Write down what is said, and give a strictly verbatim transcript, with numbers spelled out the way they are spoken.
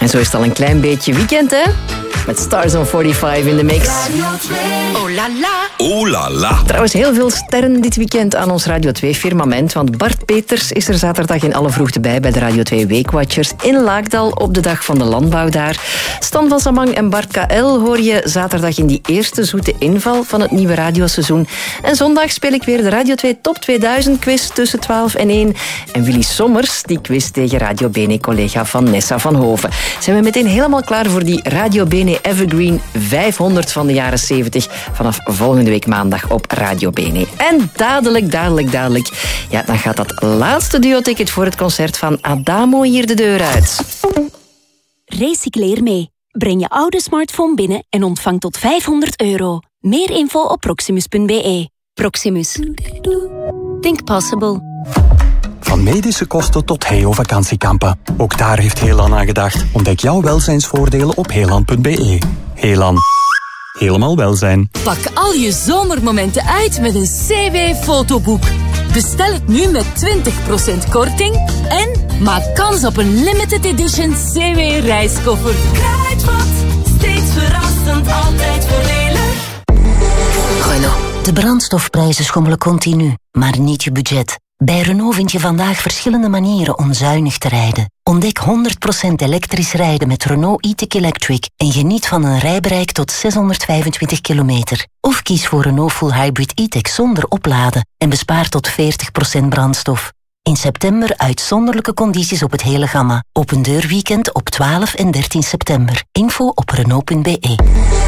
En zo is het al een klein beetje weekend, hè? Met Stars on vijfenveertig in de mix. Oh la la. Oh la la. Trouwens, heel veel sterren dit weekend aan ons Radio twee firmament. Want Bart Peters is er zaterdag in alle vroegte bij bij de Radio twee Weekwatchers in Laakdal op de dag van de landbouw daar. Stan van Samang en Bart K L hoor je zaterdag in die eerste zoete inval van het nieuwe radioseizoen. En zondag speel ik weer de Radio twee Top tweeduizend quiz tussen twaalf en één. En Willy Sommers die quiz tegen Radio Bene-collega van Nessa van Hoven. Zijn we meteen helemaal klaar voor die Radio Bene Evergreen vijfhonderd van de jaren zeventig vanaf volgende week maandag op Radio Bene. En dadelijk, dadelijk, dadelijk, ja, dan gaat dat laatste duo-ticket voor het concert van Adamo hier de deur uit. Recycleer mee. Breng je oude smartphone binnen en ontvang tot vijfhonderd euro. Meer info op proximus punt b e. Proximus. Think possible. Van medische kosten tot Heo-vakantiekampen. Ook daar heeft Heelan aan gedacht. Ontdek jouw welzijnsvoordelen op heelan punt b e. Heelan. Helemaal welzijn. Pak al je zomermomenten uit met een C W-fotoboek. Bestel het nu met twintig procent korting en maak kans op een limited edition C W-reiskoffer. Kruidvat, steeds verrassend, altijd voordelig. Renault. De brandstofprijzen schommelen continu, maar niet je budget. Bij Renault vind je vandaag verschillende manieren om zuinig te rijden. Ontdek honderd procent elektrisch rijden met Renault e-tech Electric en geniet van een rijbereik tot zeshonderdvijfentwintig kilometer. Of kies voor Renault Full Hybrid e-tech zonder opladen en bespaar tot veertig procent brandstof. In september uitzonderlijke condities op het hele gamma. Open deurweekend op twaalf en dertien september. Info op renault punt b e.